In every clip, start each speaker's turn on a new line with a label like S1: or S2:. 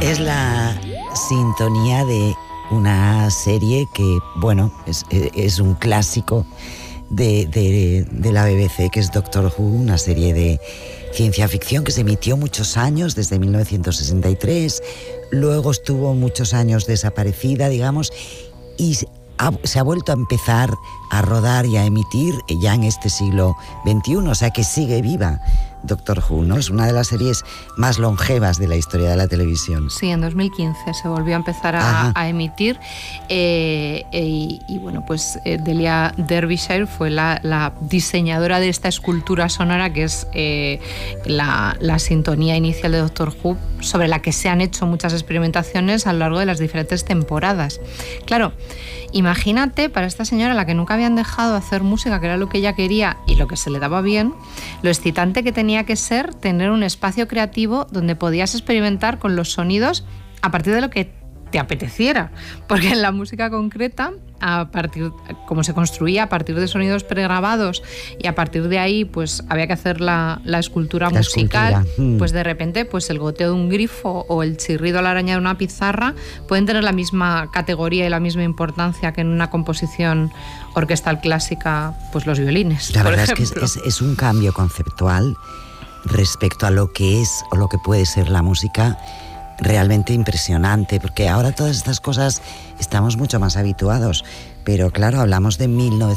S1: Es la sintonía de una serie que, bueno, es un clásico de la BBC, que es Doctor Who, una serie de ciencia ficción que se emitió muchos años, desde 1963, luego estuvo muchos años desaparecida, digamos, y se ha vuelto a empezar a rodar y a emitir ya en este siglo XXI, o sea que sigue viva Doctor Who, ¿no? Es una de las series más longevas de la historia de la televisión.
S2: Sí, en 2015 se volvió a empezar a emitir y bueno, pues Delia Derbyshire fue la diseñadora de esta escultura sonora que es la sintonía inicial de Doctor Who, sobre la que se han hecho muchas experimentaciones a lo largo de las diferentes temporadas. Claro, imagínate para esta señora, a la que nunca habían dejado hacer música, que era lo que ella quería y lo que se le daba bien, lo excitante que tenía que ser tener un espacio creativo donde podías experimentar con los sonidos a partir de lo que te apeteciera, porque en la música concreta, como se construía a partir de sonidos pregrabados y a partir de ahí pues había que hacer la escultura musical, pues de repente pues el goteo de un grifo o el chirrido a la araña de una pizarra pueden tener la misma categoría y la misma importancia que en una composición orquestal clásica, pues los violines.
S1: La verdad es que es un cambio conceptual respecto a lo que es o lo que puede ser la música, realmente impresionante, porque ahora todas estas cosas estamos mucho más habituados, pero claro, hablamos de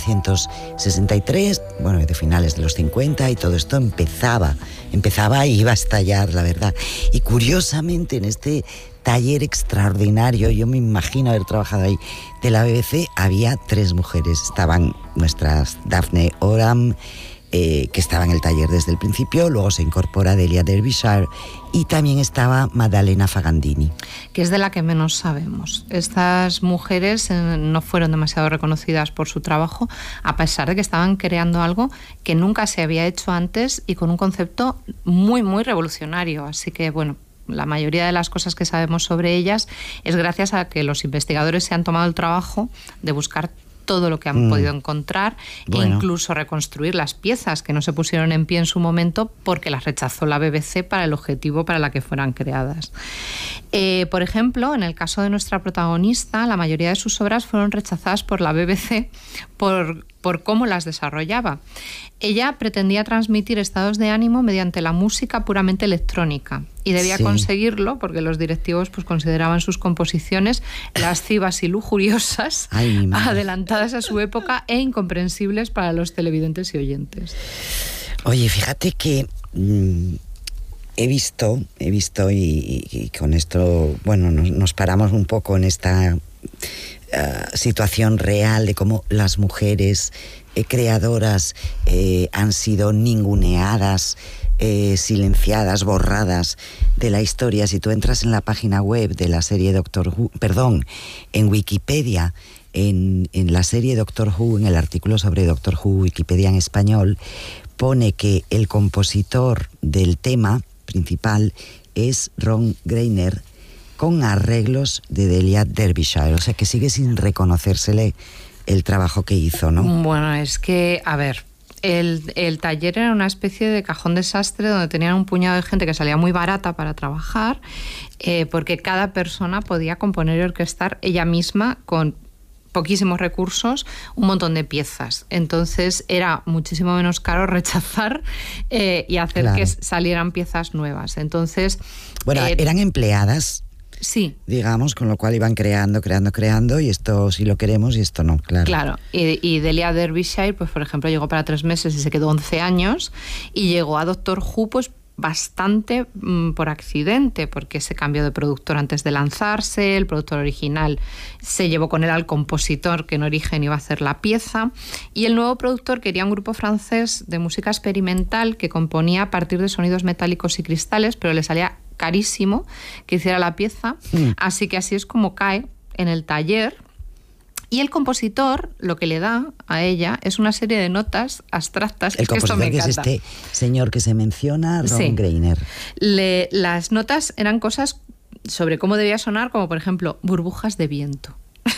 S1: 1963, bueno, de finales de los 50, y todo esto empezaba y iba a estallar, la verdad. Y curiosamente en este taller extraordinario, yo me imagino haber trabajado ahí, de la BBC, había 3 mujeres. Estaban nuestras Daphne Oram, que estaba en el taller desde el principio, luego se incorpora Delia Derbyshire y también estaba Maddalena Fagandini.
S2: Que es de la que menos sabemos. Estas mujeres no fueron demasiado reconocidas por su trabajo, a pesar de que estaban creando algo que nunca se había hecho antes y con un concepto muy, muy revolucionario. Así que, bueno, la mayoría de las cosas que sabemos sobre ellas es gracias a que los investigadores se han tomado el trabajo de buscar todo lo que han podido encontrar, e incluso reconstruir las piezas que no se pusieron en pie en su momento porque las rechazó la BBC para el objetivo para la que fueran creadas. Por ejemplo, en el caso de nuestra protagonista, la mayoría de sus obras fueron rechazadas por la BBC por cómo las desarrollaba. Ella pretendía transmitir estados de ánimo mediante la música puramente electrónica y debía conseguirlo porque los directivos pues consideraban sus composiciones lascivas y lujuriosas, adelantadas a su época e incomprensibles para los televidentes y oyentes.
S1: Oye, fíjate que he visto y con esto, bueno, nos paramos un poco en esta situación real de cómo las mujeres creadoras han sido ninguneadas, silenciadas, borradas de la historia. Si tú entras en la página web de la serie Doctor Who, en Wikipedia, en la serie Doctor Who, en el artículo sobre Doctor Who, Wikipedia en español, pone que el compositor del tema principal es Ron Greiner, con arreglos de Delia Derbyshire, o sea que sigue sin reconocérsele el trabajo que hizo, ¿no?
S2: Bueno, es que, a ver, el taller era una especie de cajón desastre donde tenían un puñado de gente que salía muy barata para trabajar, porque cada persona podía componer y orquestar ella misma con poquísimos recursos, un montón de piezas. Entonces era muchísimo menos caro rechazar y hacer que salieran piezas nuevas. Entonces,
S1: bueno, eran empleadas.
S2: Sí.
S1: Digamos, con lo cual iban creando, y esto sí lo queremos y esto no, claro.
S2: Claro, y Delia Derbyshire, pues por ejemplo, llegó para 3 meses y se quedó 11 años, y llegó a Doctor Who, pues bastante por accidente, porque se cambió de productor antes de lanzarse, el productor original se llevó con él al compositor que en origen iba a hacer la pieza, y el nuevo productor quería un grupo francés de música experimental que componía a partir de sonidos metálicos y cristales, pero le salía carísimo que hiciera la pieza, así que así es como cae en el taller. Y el compositor lo que le da a ella es una serie de notas abstractas.
S1: El compositor que es este señor que se menciona, Ron Greiner.
S2: Las notas eran cosas sobre cómo debía sonar, como por ejemplo burbujas de viento.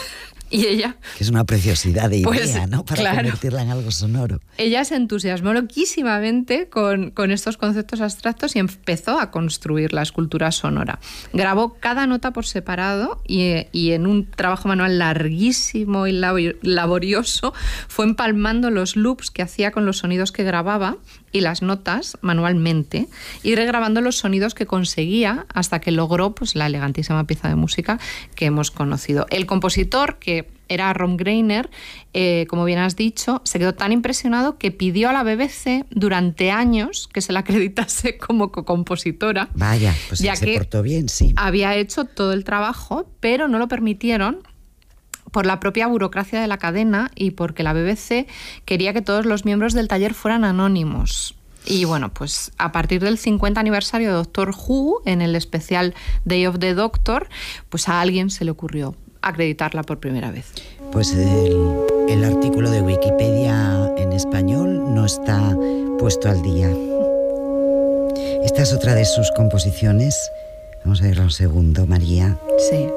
S2: Y ella...
S1: Que es una preciosidad de idea,
S2: pues,
S1: ¿no? Para convertirla en algo sonoro.
S2: Ella se entusiasmó loquísimamente con estos conceptos abstractos y empezó a construir la escultura sonora. Grabó cada nota por separado y en un trabajo manual larguísimo y laborioso fue empalmando los loops que hacía con los sonidos que grababa y las notas manualmente y regrabando los sonidos que conseguía hasta que logró pues, la elegantísima pieza de música que hemos conocido. El compositor, que era Ron Greiner, como bien has dicho, se quedó tan impresionado que pidió a la BBC durante años que se la acreditase como co-compositora.
S1: Vaya, pues ya se portó bien, sí.
S2: Había hecho todo el trabajo, pero no lo permitieron por la propia burocracia de la cadena y porque la BBC quería que todos los miembros del taller fueran anónimos. Y bueno, pues a partir del 50 aniversario de Doctor Who, en el especial Day of the Doctor, pues a alguien se le ocurrió acreditarla por primera vez.
S1: Pues el artículo de Wikipedia en español no está puesto al día. Esta es otra de sus composiciones. Vamos a verla un segundo, María.
S2: Sí.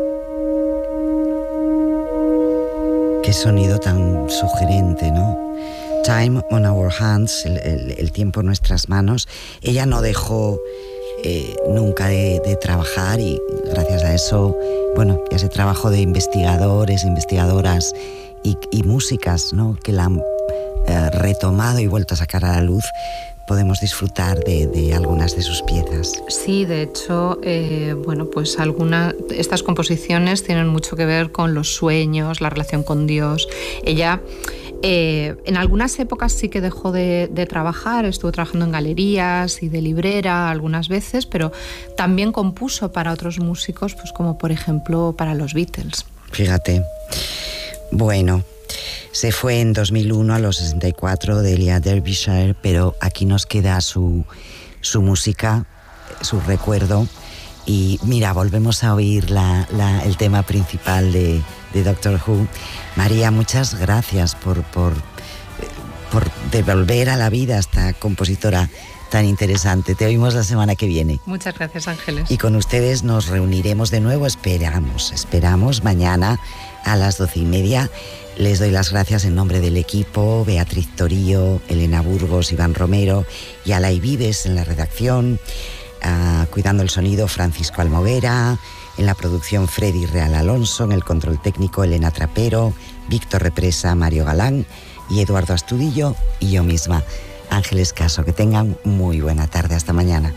S1: Qué sonido tan sugerente, ¿no? Time on Our Hands, el tiempo en nuestras manos. Ella no dejó nunca de trabajar y gracias a eso, bueno, ya ese trabajo de investigadores, investigadoras y músicas, ¿no? Que la han retomado y vuelto a sacar a la luz, podemos disfrutar de algunas de sus piezas.
S2: Sí, de hecho, bueno, pues estas composiciones tienen mucho que ver con los sueños, la relación con Dios. Ella en algunas épocas sí que dejó de trabajar, estuvo trabajando en galerías y de librera algunas veces, pero también compuso para otros músicos, pues como por ejemplo para los Beatles.
S1: Fíjate. Bueno, se fue en 2001 a los 64 de Elia Derbyshire, pero aquí nos queda su música, su recuerdo. Y mira, volvemos a oír el tema principal de Doctor Who. María, muchas gracias por devolver a la vida a esta compositora tan interesante. Te oímos la semana que viene.
S2: Muchas gracias, Ángeles.
S1: Y con ustedes nos reuniremos de nuevo, esperamos mañana a las 12:30. Les doy las gracias en nombre del equipo, Beatriz Torío, Elena Burgos, Iván Romero y Alay Vives en la redacción, cuidando el sonido Francisco Almoguera, en la producción Freddy Real Alonso, en el control técnico Elena Trapero, Víctor Represa, Mario Galán y Eduardo Astudillo y yo misma, Ángeles Caso. Que tengan muy buena tarde. Hasta mañana.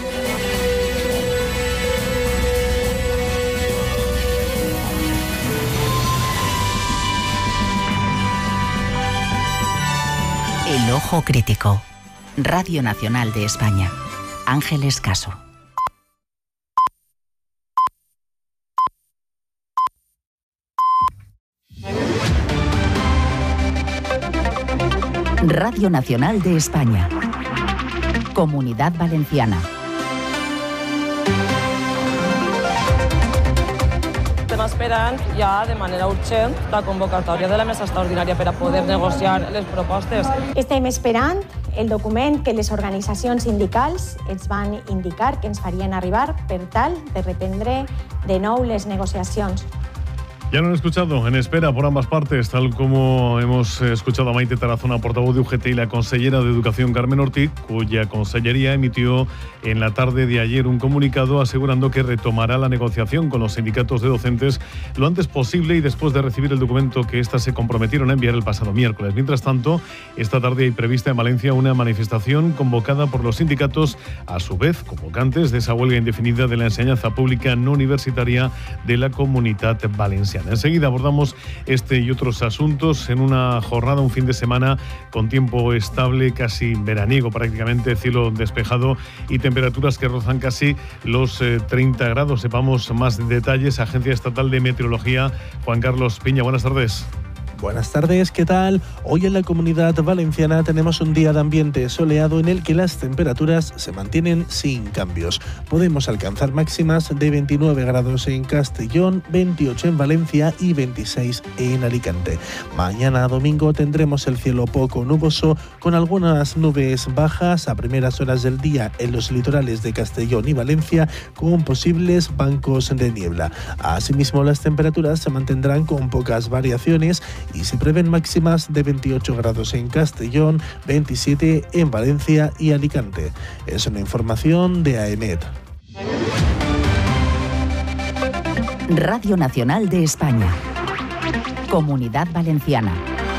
S3: El Ojo Crítico. Radio Nacional de España. Ángeles Caso. Radio Nacional de España. Comunidad Valenciana.
S4: Estem esperant ja de manera urgent la convocatòria de la mesa extraordinària per a poder negociar les propostes.
S5: Estem esperant el document que les organitzacions sindicals ens van indicar que ens farien arribar per tal de reprendre de nou les negociacions.
S6: Ya lo han escuchado, en espera por ambas partes, tal como hemos escuchado a Maite Tarazona, portavoz de UGT, y la consellera de Educación, Carmen Ortiz, cuya consellería emitió en la tarde de ayer un comunicado asegurando que retomará la negociación con los sindicatos de docentes lo antes posible y después de recibir el documento que éstas se comprometieron a enviar el pasado miércoles. Mientras tanto, esta tarde hay prevista en Valencia una manifestación convocada por los sindicatos, a su vez convocantes de esa huelga indefinida de la enseñanza pública no universitaria de la Comunitat Valenciana. Enseguida abordamos este y otros asuntos en una jornada, un fin de semana con tiempo estable, casi veraniego prácticamente, cielo despejado y temperaturas que rozan casi los 30 grados. Sepamos más detalles. Agencia Estatal de Meteorología, Juan Carlos Piña, buenas tardes.
S7: Buenas tardes, ¿qué tal? Hoy en la Comunidad Valenciana tenemos un día de ambiente soleado en el que las temperaturas se mantienen sin cambios. Podemos alcanzar máximas de 29 grados en Castellón, 28 en Valencia y 26 en Alicante. Mañana domingo tendremos el cielo poco nuboso con algunas nubes bajas a primeras horas del día en los litorales de Castellón y Valencia con posibles bancos de niebla. Asimismo, las temperaturas se mantendrán con pocas variaciones y se prevén máximas de 28 grados en Castellón, 27 en Valencia y Alicante. Es una información de AEMET.
S3: Radio Nacional de España. Comunidad Valenciana.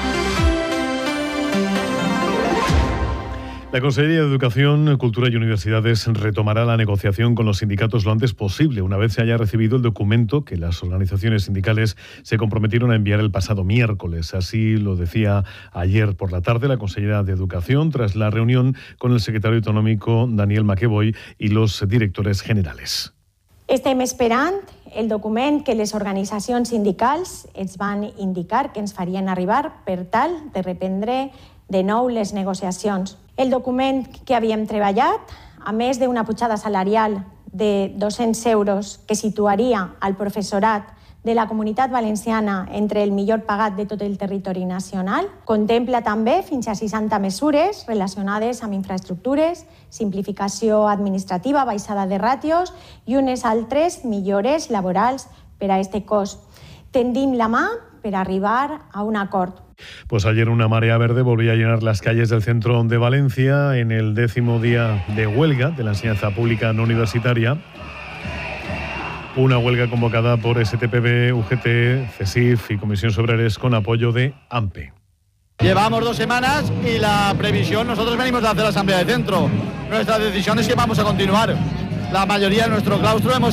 S6: La Consellería de Educación, Cultura y Universidades retomará la negociación con los sindicatos lo antes posible, una vez se haya recibido el documento que las organizaciones sindicales se comprometieron a enviar el pasado miércoles. Así lo decía ayer por la tarde la consellera de Educación tras la reunión con el secretario autonómico Daniel Maqueboy y los directores generales.
S5: Estem esperant el document que les organitzacions sindicals ens van indicar que ens farien arribar per tal de reprendre de nou les negociacions. El document que havíem treballat, a més d'una pujada salarial de 200 euros que situaria al professorat de la Comunitat Valenciana entre el millor pagat de tot el territori nacional, contempla també fins a 60 mesures relacionades amb infraestructures, simplificació administrativa, baixada de ràtios i unes altres millores laborals per a este cos. Tendim la mà per arribar a un acord.
S6: Pues ayer una marea verde volvió a llenar las calles del centro de Valencia en el 10º día de huelga de la enseñanza pública no universitaria. Una huelga convocada por STPB, UGT, CESIF y Comisiones Obreras con apoyo de AMPE.
S8: Llevamos 2 semanas y la previsión, nosotros venimos a hacer la asamblea de centro. Nuestra decisión es que vamos a continuar. La mayoría de nuestro claustro hemos